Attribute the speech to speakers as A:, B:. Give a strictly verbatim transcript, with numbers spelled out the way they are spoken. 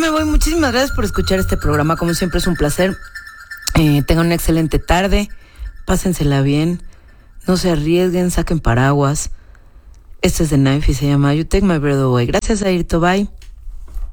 A: me voy. Muchísimas gracias por escuchar este programa. Como siempre es un placer. Eh, tengan una excelente tarde. Pásensela bien. No se arriesguen. Saquen paraguas. Este es The Knife y se llama You Take My Breath Away. Gracias, Airto. Bye.